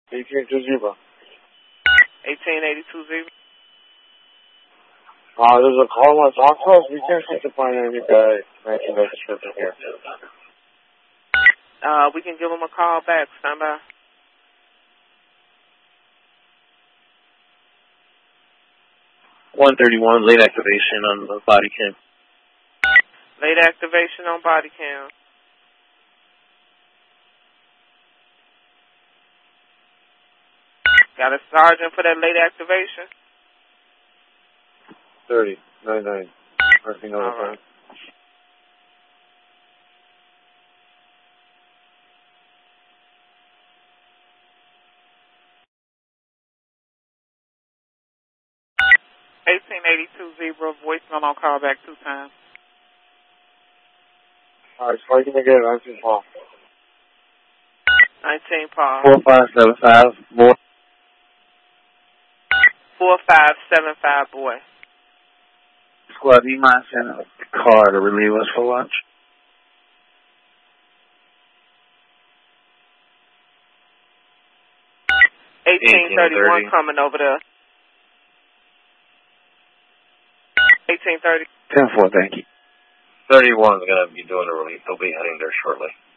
1820. 18820. There's a call on my house. We can't seem to find any guy matching that description here. We can give him a call back. Stand by. .131, late activation on the body cam. Late activation on body cam. Got a sergeant for that late activation? 3099. Working on the phone. Voicemail on call back 2 times. Alright, so I'm gonna get 19 Paul. 19 Paul. 4575, boy. 4575 boy. Squad, do you mind sending a car to relieve us for lunch? 1831 coming over there. 1830. 10-4, thank you. 31's going to be doing a relief. They'll be heading there shortly.